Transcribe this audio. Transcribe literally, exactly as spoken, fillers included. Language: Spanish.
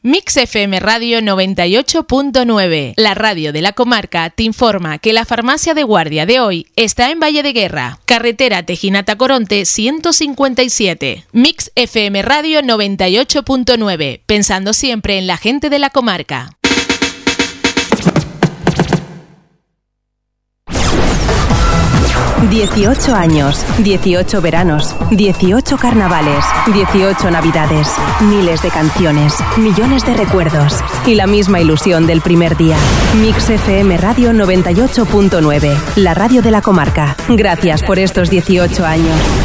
Mix F M Radio noventa y ocho punto nueve, la radio de la comarca, te informa que la farmacia de guardia de hoy está en Valle de Guerra, carretera Tejinata-Coronte ciento cincuenta y siete. Mix F M Radio noventa y ocho punto nueve, pensando siempre en la gente de la comarca. dieciocho años, dieciocho veranos, dieciocho carnavales, dieciocho navidades, miles de canciones, millones de recuerdos y la misma ilusión del primer día. Mix F M Radio noventa y ocho punto nueve, la radio de la comarca. Gracias por estos dieciocho años.